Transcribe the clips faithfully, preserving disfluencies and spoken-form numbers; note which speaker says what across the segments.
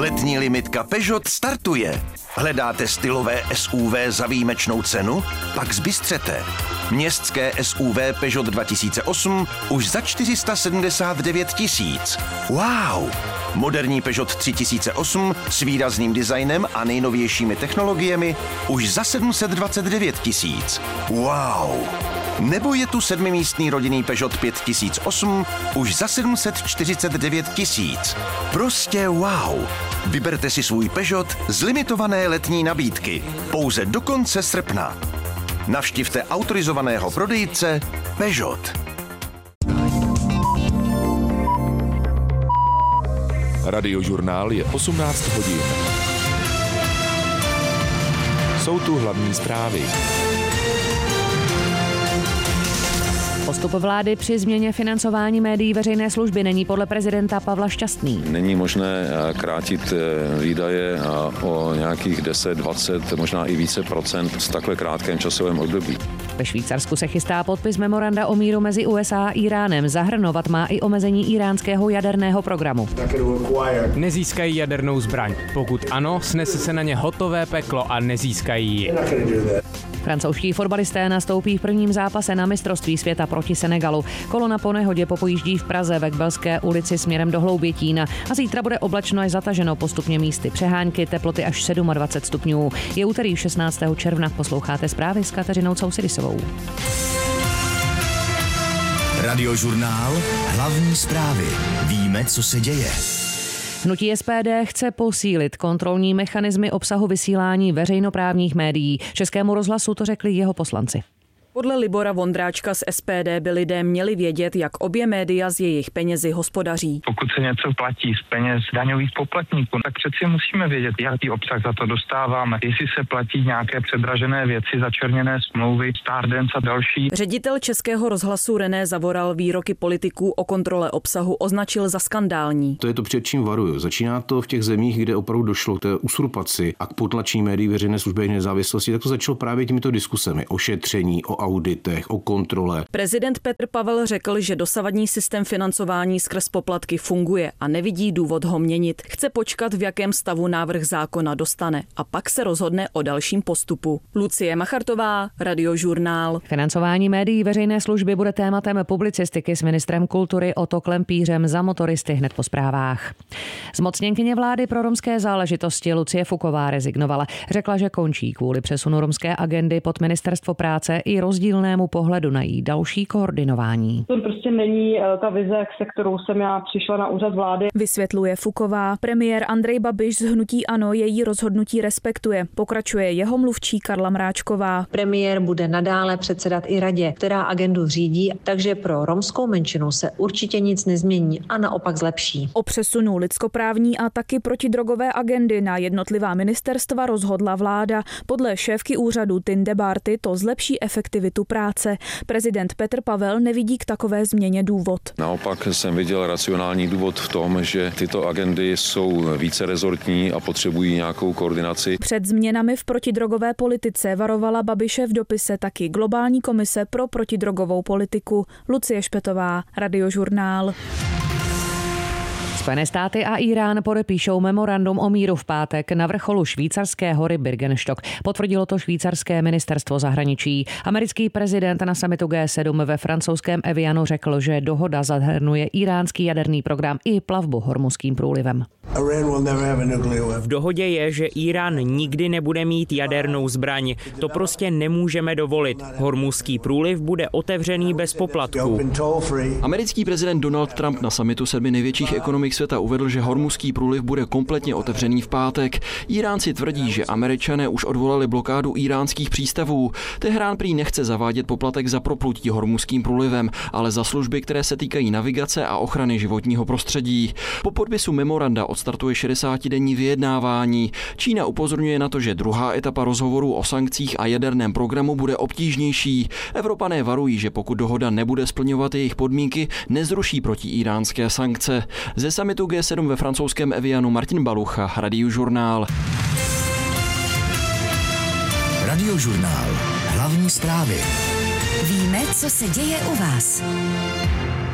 Speaker 1: Letní limitka Peugeot startuje. Hledáte stylové S U V za výjimečnou cenu? Pak zbystřete. Městské S U V Peugeot dva tisíce osm už za čtyři sta sedmdesát devět tisíc. Wow! Moderní Peugeot tři tisíce osm s výrazným designem a nejnovějšími technologiemi už za sedm set dvacet devět tisíc. Wow! Nebo je tu sedmimístný rodinný Peugeot pět tisíc osm už za sedm set čtyřicet devět tisíc. Prostě wow! Vyberte si svůj Peugeot z limitované letní nabídky. Pouze do konce srpna. Navštivte autorizovaného prodejce Peugeot.
Speaker 2: Radiožurnál je osmnáct hodin. Jsou tu hlavní zprávy.
Speaker 3: Postup vlády při změně financování médií veřejné služby není podle prezidenta Pavla šťastný.
Speaker 4: Není možné krátit výdaje o nějakých deset, dvacet, možná i více procent v takhle krátkém časovém období.
Speaker 3: Ve Švýcarsku se chystá podpis memoranda o míru mezi U S A a Íránem. Zahrnovat má i omezení íránského jaderného programu.
Speaker 5: Nezískají jadernou zbraň. Pokud ano, snese se na ně hotové peklo a nezískají ji.
Speaker 3: Francouzští fotbalisté nastoupí v prvním zápase na mistrovství světa proti Senegalu. Kolona po nehodě popojíždí v Praze ve Kbelské ulici směrem do Hloubětína a zítra bude oblačno až zataženo, postupně místy přehánky, teploty až dvacet sedm stupňů. Je úterý šestnáctého června, posloucháte zprávy s Kateřinou Cousidisovou.
Speaker 6: Radiožurnál, hlavní zprávy. Víme, co se děje.
Speaker 3: Hnutí S P D chce posílit kontrolní mechanismy obsahu vysílání veřejnoprávních médií. Českému rozhlasu to řekli jeho poslanci.
Speaker 7: Podle Libora Vondráčka z S P D by lidé měli vědět, jak obě média z jejich penězi hospodaří.
Speaker 8: Pokud se něco platí z peněz daňových poplatníků, tak přeci musíme vědět, jaký obsah za to dostáváme. Jestli se platí nějaké předražené věci, začerněné smlouvy, Stardance a další.
Speaker 7: Ředitel Českého rozhlasu René Zavoral výroky politiků o kontrole obsahu označil za skandální.
Speaker 9: To je to, před čím varuju. Začíná to v těch zemích, kde opravdu došlo k té usurpaci a k potlačení médií veřejné služby nezávislosti, tak to začalo právě těmito diskusemi o šetření, o auditech, o kontrole.
Speaker 7: Prezident Petr Pavel řekl, že dosavadní systém financování skrz poplatky funguje a nevidí důvod ho měnit. Chce počkat, v jakém stavu návrh zákona dostane a pak se rozhodne o dalším postupu. Lucie Machartová, Radiožurnál.
Speaker 3: Financování médií veřejné služby bude tématem publicistiky s ministrem kultury Otto Klempířem za Motoristy hned po zprávách. Zmocněnkyně vlády pro romské záležitosti Lucie Fuková rezignovala. Řekla, že končí kvůli přesunu romské agendy pod ministerstvo práce i rozdílnému pohledu na její další koordinování.
Speaker 10: To prostě není ta vize, se kterou jsem já přišla na úřad vlády.
Speaker 7: Vysvětluje Fuková. Premiér Andrej Babiš z hnutí ANO její rozhodnutí respektuje. Pokračuje jeho mluvčí Karla Mráčková.
Speaker 11: Premiér bude nadále předsedat i radě, která agendu řídí, takže pro romskou menšinu se určitě nic nezmění a naopak zlepší.
Speaker 7: O přesunu lidskoprávní a taky protidrogové agendy na jednotlivá ministerstva rozhodla vláda. Podle šéfky úřadu Tinde Barty to zlepší efektivitu práce. Prezident Petr Pavel nevidí k takové změně důvod.
Speaker 4: Naopak jsem viděl racionální důvod v tom, že tyto agendy jsou více rezortní a potřebují nějakou koordinaci.
Speaker 7: Před změnami v protidrogové politice varovala Babiše v dopise taky Globální komise pro protidrogovou politiku. Lucie Špetová, Radiožurnál.
Speaker 3: Spojené státy a Irán podepíšou memorandum o míru v pátek na vrcholu švýcarské hory Birkenstock. Potvrdilo to švýcarské ministerstvo zahraničí. Americký prezident na summitu G sedm ve francouzském Evianu řekl, že dohoda zahrnuje iránský jaderný program i plavbu Hormuzským průlivem.
Speaker 12: V dohodě je, že Irán nikdy nebude mít jadernou zbraň. To prostě nemůžeme dovolit. Hormuzský průliv bude otevřený bez poplatků.
Speaker 13: Americký prezident Donald Trump na summitu sedmi největších ekonomik světa uvedl, že Hormuzský průliv bude kompletně otevřený v pátek. Iránci tvrdí, že Američané už odvolali blokádu iránských přístavů. Teherán prý nechce zavádět poplatek za proplutí Hormuzským průlivem, ale za služby, které se týkají navigace a ochrany životního prostředí. Po podpisu memoranda odstartuje šedesátidenní vyjednávání. Čína upozorňuje na to, že druhá etapa rozhovorů o sankcích a jaderném programu bude obtížnější. Evropané varují, že pokud dohoda nebude splňovat jejich podmínky, nezruší protiíránské sankce. Ze summitu G sedm ve francouzském Evianu Martin Balucha, Radiožurnál.
Speaker 6: Radiožurnál. Hlavní zprávy.
Speaker 14: Víme, co se děje u vás.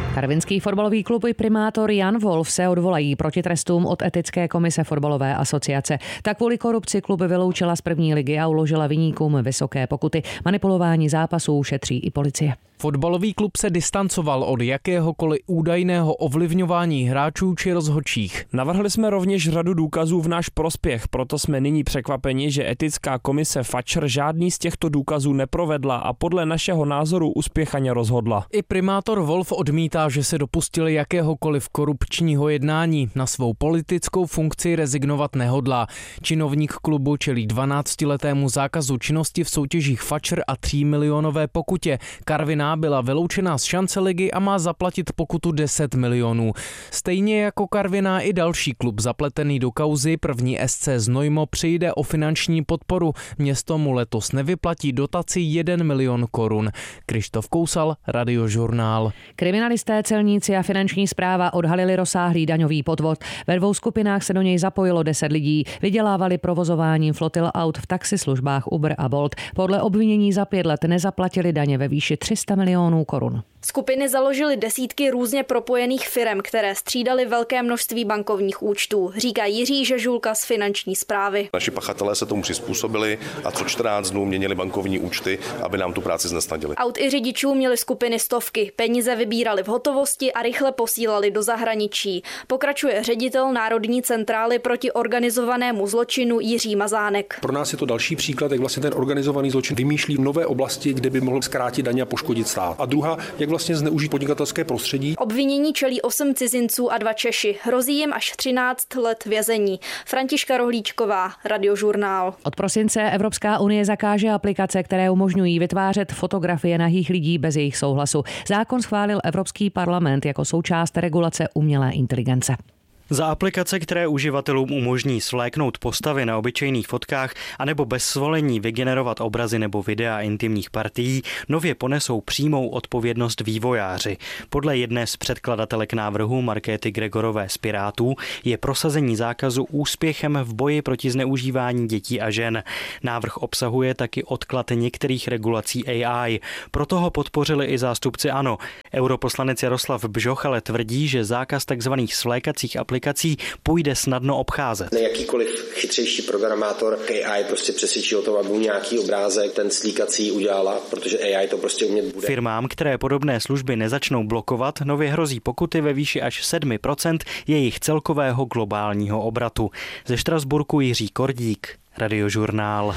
Speaker 3: Karvinský fotbalový klub i primátor Jan Wolf se odvolají proti trestům od etické komise fotbalové asociace. Tak kvůli korupci klub vyloučila z první ligy a uložila viníkům vysoké pokuty. Manipulování zápasů šetří i policie.
Speaker 5: Fotbalový klub se distancoval od jakéhokoliv údajného ovlivňování hráčů či rozhodčích.
Speaker 14: Navrhli jsme rovněž řadu důkazů v náš prospěch, proto jsme nyní překvapeni, že etická komise F A Č R žádný z těchto důkazů neprovedla a podle našeho názoru uspěchaně rozhodla.
Speaker 5: I primátor Wolf odmítá, že se dopustili jakéhokoliv korupčního jednání. Na svou politickou funkci rezignovat nehodlá. Činovník klubu čelí dvanáctiletému zákazu činnosti v soutěžích F A Č R a tří milionové pokutě. Karviná byla vyloučena z šance ligy a má zaplatit pokutu deset milionů. Stejně jako Karviná i další klub zapletený do kauzy první S C Znojmo přijde o finanční podporu. Město mu letos nevyplatí dotaci jeden milion korun. Krištof Kousal, Radiožurnál.
Speaker 3: Kriminalisté, celníci a finanční správa odhalili rozsáhlý daňový podvod. Ve dvou skupinách se do něj zapojilo deset lidí. Vydělávali provozováním flotil aut v taxislužbách Uber a Bolt. Podle obvinění za pět let nezaplatili daně ve výši tři sta milionů korun.
Speaker 15: Skupiny založily desítky různě propojených firem, které střídaly velké množství bankovních účtů, říká Jiří Žežulka z finanční správy.
Speaker 16: Naši pachatelé se tomu přizpůsobili a co čtrnáct dnů měnili bankovní účty, aby nám tu práci znesnadili.
Speaker 15: Aut i řidičů měli skupiny stovky, peníze vybírali v hotovosti a rychle posílali do zahraničí. Pokračuje ředitel Národní centrály proti organizovanému zločinu Jiří Mazánek.
Speaker 17: Pro nás je to další příklad, jak vlastně ten organizovaný zločin vymýšlí nové oblasti, kde by mohl zkrátit daně a poškodit stát. A druhá, jak vlastně zneužít podnikatelské prostředí.
Speaker 15: Obvinění čelí osm cizinců a dva Češi. Hrozí jim až třináct let vězení. Františka Rohlíčková, Radiožurnál.
Speaker 3: Od prosince Evropská unie zakáže aplikace, které umožňují vytvářet fotografie nahých lidí bez jejich souhlasu. Zákon schválil Evropský parlament jako součást regulace umělé inteligence.
Speaker 18: Za aplikace, které uživatelům umožní svléknout postavy na obyčejných fotkách anebo bez svolení vygenerovat obrazy nebo videa intimních partií, nově ponesou přímou odpovědnost vývojáři. Podle jedné z předkladatelek návrhu Markéty Gregorové z Pirátů je prosazení zákazu úspěchem v boji proti zneužívání dětí a žen. Návrh obsahuje taky odklad některých regulací A I. Proto ho podpořili i zástupci ANO. Europoslanec Jaroslav Bžoch ale tvrdí, že zákaz tzv. Svlékacích aplikací půjde snadno obcházet.
Speaker 19: Jakýkoliv chytřejší programátor A I prostě přesvědčí o tom, aby mu nějaký obrázek ten slíkací udělala, protože A I to prostě umět bude.
Speaker 18: Firmám, které podobné služby nezačnou blokovat, nově hrozí pokuty ve výši až sedm procent jejich celkového globálního obratu. Ze Štrasburku Jiří Kordík, Radiožurnál.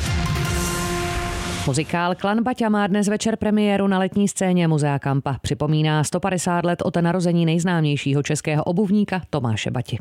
Speaker 3: Muzikál Klan Baťa má dnes večer premiéru na letní scéně Muzea Kampa. Připomíná sto padesát let od narození nejznámějšího českého obuvníka Tomáše Bati.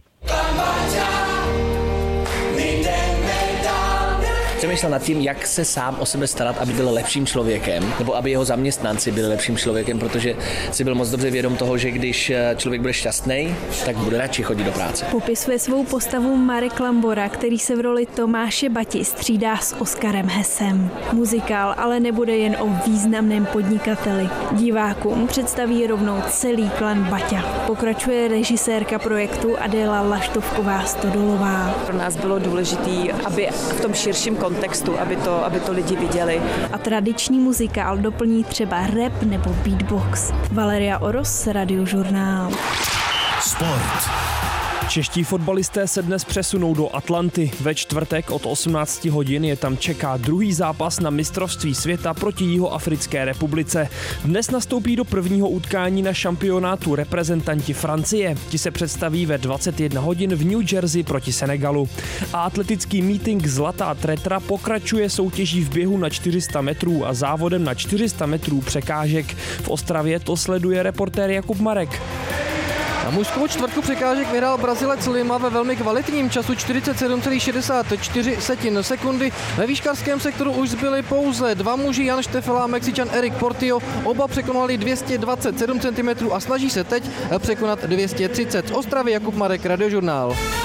Speaker 20: Přemýšlel nad tím, jak se sám o sebe starat, aby byl lepším člověkem, nebo aby jeho zaměstnanci byli lepším člověkem, protože si byl moc dobře vědom toho, že když člověk bude šťastný, tak bude radši chodit do práce.
Speaker 21: Popisuje svou postavu Marek Lambora, který se v roli Tomáše Bati střídá s Oskarem Hesem. Muzikál ale nebude jen o významném podnikateli. Divákům představí rovnou celý klan Baťa. Pokračuje režisérka projektu Adéla Laštovková Stodolová.
Speaker 22: Pro nás bylo důležité, aby v tom širším kontextu, aby to, aby to lidi viděli.
Speaker 21: A tradiční muzikál doplní třeba rap nebo beatbox. Valeria Oros, Radiožurnál.
Speaker 14: Sport. Čeští fotbalisté se dnes přesunou do Atlanty. Ve čtvrtek od osmnáct hodin je tam čeká druhý zápas na mistrovství světa proti Jihoafrické republice. Dnes nastoupí do prvního utkání na šampionátu reprezentanti Francie. Ti se představí ve dvacet jedna hodin v New Jersey proti Senegalu. A atletický meeting Zlatá tretra pokračuje soutěží v běhu na čtyři sta metrů a závodem na čtyři sta metrů překážek. V Ostravě to sleduje reportér Jakub Marek.
Speaker 23: Na mužskou čtvrtku překážek vyhrál Brazilec Lima ve velmi kvalitním času čtyřicet sedm celá šedesát čtyři sekundy. Ve výškarském sektoru už zbyli pouze dva muži, Jan Štefela a Mexičan Erik Portillo. Oba překonali dvě stě dvacet sedm centimetrů a snaží se teď překonat dvě stě třicet. Z Ostravy Jakub Marek, Radiožurnál.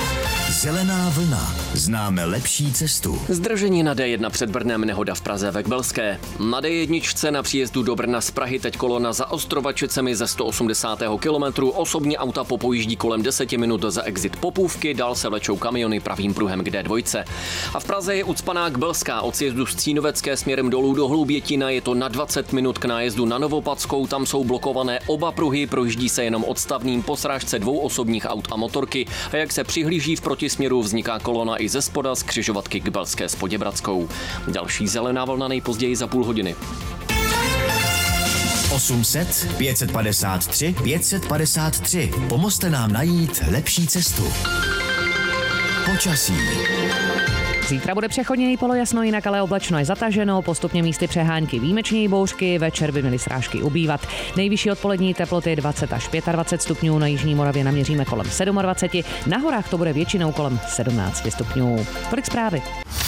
Speaker 6: Zelená vlna. Známe lepší cestu.
Speaker 1: Zdržení na D jedna před Brnem, nehoda v Praze ve Kbelské. Na D jedna na příjezdu do Brna z Prahy teď kolona za Ostrovačicemi ze sto osmdesátého kilometru. Osobní auta popojíždí kolem deseti minut za exit Popůvky, dál se vlečou kamiony pravým pruhem k D dva. A v Praze je ucpaná Kbelská od sjezdu z Cínovecké směrem dolů do Hloubětína. Je to na dvacet minut k nájezdu na Novopadskou, tam jsou blokované oba pruhy, projíždí se jenom odstavným po srážce dvou osobních aut a motorky. A jak se přihlíží v protisměru, vzniká kolona i ze spoda z křižovatky Kbelské s Poděbradskou. Další zelená vlna nejpozději za půl hodiny.
Speaker 6: osm set pět set padesát tři pět set padesát tři. Pomozte nám najít lepší cestu. Počasí.
Speaker 3: Zítra bude přechodněji polojasno, jinak ale oblačno je zataženo, postupně místy přehánky výjimečněji bouřky, večer by měly srážky ubývat. Nejvyšší odpolední teploty dvacet až dvacet pět stupňů, na jižní Moravě naměříme kolem dvacet sedm, na horách to bude většinou kolem sedmnáct stupňů. Tolik zprávy.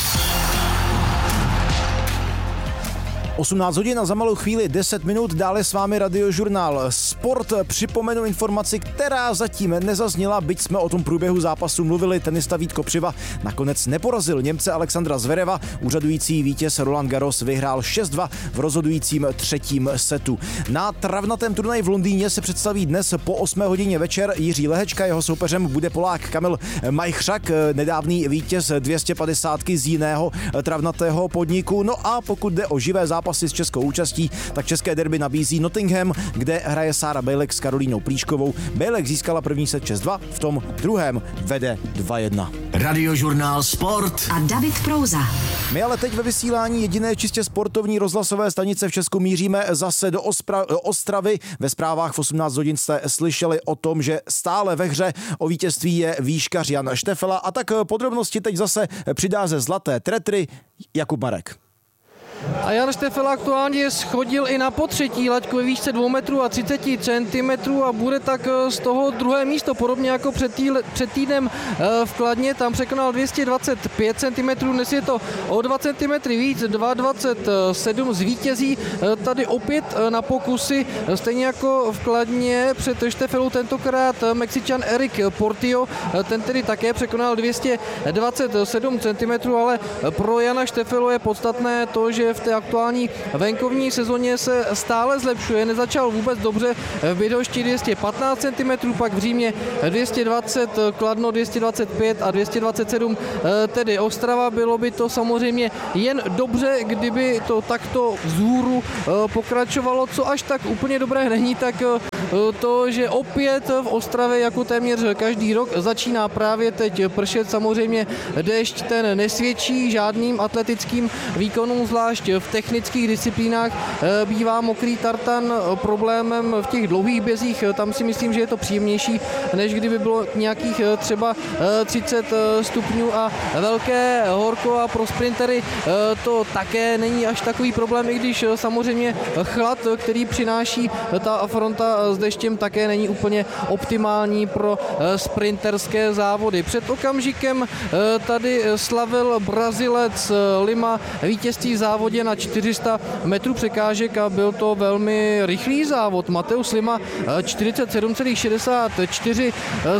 Speaker 2: osmnáct hodin a za malou chvíli deset minut, dále s vámi Radiožurnál Sport. Připomenu informaci, která zatím nezazněla, byť jsme o tom průběhu zápasu mluvili. Tenista Vítko Přiva nakonec neporazil Němce Alexandra Zvereva. Úřadující vítěz Roland Garros vyhrál šest dva v rozhodujícím třetím setu. Na travnatém turnaji v Londýně se představí dnes po osmé hodině večer Jiří Lehečka, jeho soupeřem bude Polák Kamil Majchřak, nedávný vítěz dvě stě padesát z jiného travnatého podniku. No a pokud jde o živé zápasy s českou účastí, tak české derby nabízí Nottingham, kde hraje Sára Bejlek s Karolínou Plíškovou. Bejlek získala první set šest dva, v tom druhém vede dva jedna.
Speaker 6: Radiožurnál Sport
Speaker 8: a David Prouza.
Speaker 2: My ale teď ve vysílání jediné čistě sportovní rozhlasové stanice v Česku míříme zase do Ospra- Ostravy. Ve zprávách v osmnáct hodin jste slyšeli o tom, že stále ve hře o vítězství je výškař Jan Štefela, a tak podrobnosti teď zase přidá ze zlaté tretry Jakub Marek.
Speaker 23: A Jan Štefela aktuálně schodil i na potřetí laťku ve výšce dvou metrů a třicet centimetrů a bude tak z toho druhé místo, podobně jako před, tý, před týdnem v Kladně, tam překonal dvě stě dvacet pět centimetrů, dnes je to o dva centimetry víc, dvacet dva sedm zvítězí tady opět na pokusy, stejně jako v Kladně před Štefelou tentokrát Mexičan Eric Portillo, ten tedy také překonal dvě stě dvacet sedm centimetrů, ale pro Jana Štefelu je podstatné to, že v té aktuální venkovní sezóně se stále zlepšuje, nezačal vůbec dobře v Bydhošti dvě stě patnáct centimetrů, pak v Římě dvě stě dvacet, Kladno dvě stě dvacet pět a dvě stě dvacet sedm, tedy Ostrava. Bylo by to samozřejmě jen dobře, kdyby to takto vzhůru pokračovalo, co až tak úplně dobré není, tak to, že opět v Ostravě jako téměř každý rok začíná právě teď pršet, samozřejmě déšť ten nesvědčí žádným atletickým výkonům, zvlášť v technických disciplínách bývá mokrý tartan problémem v těch dlouhých bězích, tam si myslím, že je to příjemnější, než kdyby bylo nějakých třeba třicet stupňů a velké horko, a pro sprintery to také není až takový problém, i když samozřejmě chlad, který přináší ta fronta s deštěm, také není úplně optimální pro sprinterské závody. Před okamžikem tady slavil Brazilec Lima vítězství v závodě na čtyři sta metrů překážek a byl to velmi rychlý závod. Mateus Lima čtyřicet sedm celá šedesát čtyři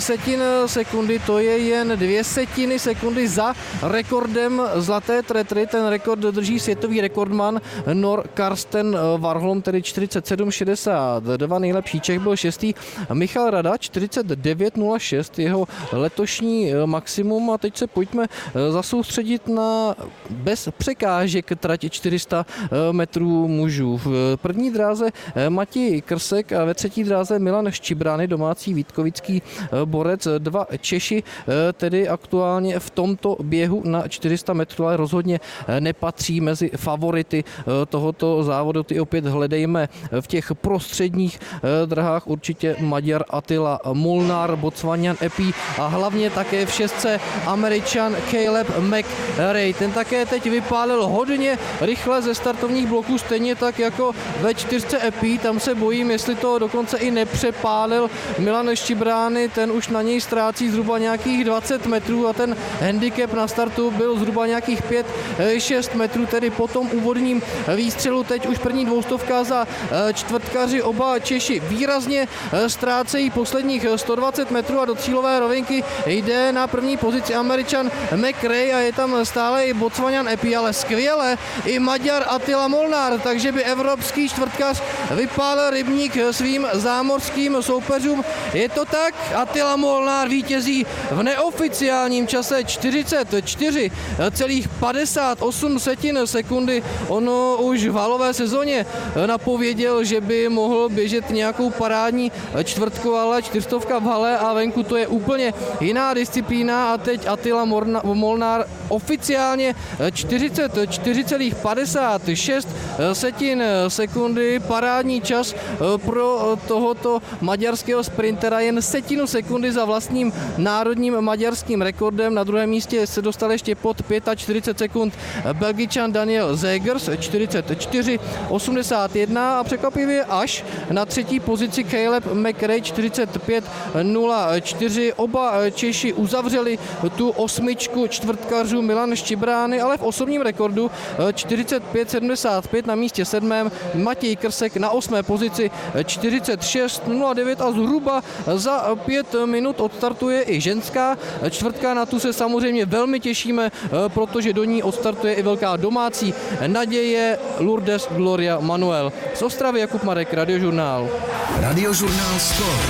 Speaker 23: sekundy, to je jen dvě setiny sekundy za rekordem zlaté tretry. Ten rekord drží světový rekordman Nor Karsten Warholm, tedy čtyřicet sedm šedesát dva, nejlepší Čech byl šestý. Michal Rada čtyřicet devět nula šest, jeho letošní maximum, a teď se pojďme zasoustředit na bez překážek trať čtyři sta metrů mužů. V první dráze Matěj Krsek a ve třetí dráze Milan Ščibrány, domácí vítkovický borec. Dva Češi tedy aktuálně v tomto běhu na čtyři sta metrů, ale rozhodně nepatří mezi favority tohoto závodu. Ty opět hledejme v těch prostředních drahách, určitě Maďar Attila Molnár, Botswanian Epi a hlavně také v šestce Američan Caleb McRae. Ten také teď vypálil hodně rychle ze startovních bloků, stejně tak jako ve čtyřce Epi, tam se bojím, jestli to dokonce i nepřepálil Milan Štibrány, ten už na něj ztrácí zhruba nějakých dvacet metrů a ten handicap na startu byl zhruba nějakých pět šest metrů, tedy po tom úvodním výstřelu teď už první dvoustovka za čtvrtkaři, oba Češi výrazně ztrácejí posledních sto dvacet metrů a do cílové rovinky jde na první pozici Američan McRae a je tam stále i Botswaňan Epi, ale skvěle i Maďar Attila Molnár, takže by evropský čtvrtkař vypálil rybník svým zámořským soupeřům. Je to tak, Attila Molnár vítězí v neoficiálním čase čtyřicet čtyři celá padesát osm sekundy. Ono už v halové sezóně napověděl, že by mohl běžet nějakou parádní čtvrtku, ale čtyřstovka v hale a venku to je úplně jiná disciplína a teď Attila Molnár oficiálně čtyřicet čtyři celá padesát šest sekundy, parádní čas pro tohoto maďarského sprintera, jen setinu sekundy za vlastním národním maďarským rekordem. Na druhém místě se dostal ještě pod čtyřicet pět sekund Belgičan Daniel Zegers čtyřicet čtyři osmdesát jedna a překvapivě až na třetí pozici Caleb McRae čtyřicet pět nula čtyři. Oba Češi uzavřeli tu osmičku čtvrtkařů Milan Štibrány, ale v osobním rekordu čtyřicet pět sedmdesát pět na místě sedmém Matěj Krsek na osmé pozici čtyřicet šest nula devět a zhruba za pět minut odstartuje i ženská čtvrtka. Na tu se samozřejmě velmi těšíme, protože do ní odstartuje i velká domácí naděje Lourdes Gloria Manuel. Z Ostravy Jakub Marek, Radiožurnál.
Speaker 6: Radiožurnál Sport.